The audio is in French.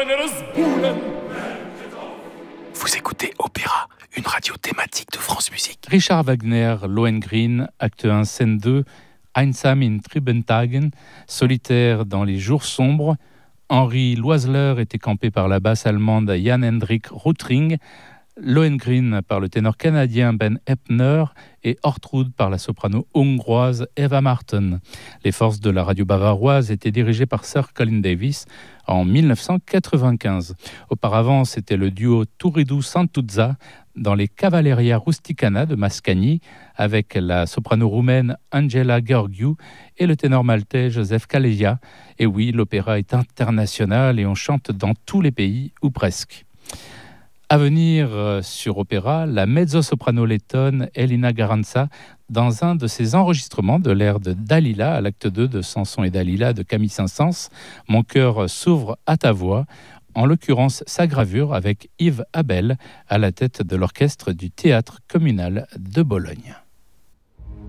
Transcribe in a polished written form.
Vous écoutez Opéra, une radio thématique de France Musique. Richard Wagner, Lohengrin, acte 1, scène 2, Einsam in Trübentagen, solitaire dans les jours sombres. Henri Loisler était campé par la basse allemande Jan-Hendrik Rüttring, Lohengrin par le ténor canadien Ben Eppner et Ortrud par la soprano hongroise Eva Martin. Les forces de la radio bavaroise étaient dirigées par Sir Colin Davis en 1995. Auparavant, c'était le duo Turiddu Santuzza dans les Cavalleria Rusticana de Mascagni avec la soprano roumaine Angela Gheorghiu et le ténor maltais Joseph Calleja. Et oui, l'opéra est international et on chante dans tous les pays ou presque. À venir sur Opéra, la mezzo-soprano lettonne Elina Garanca dans un de ses enregistrements de l'air de Dalila à l'acte 2 de Samson et Dalila de Camille Saint-Saëns. Mon cœur s'ouvre à ta voix, en l'occurrence sa gravure avec Yves Abel à la tête de l'orchestre du théâtre communal de Bologne.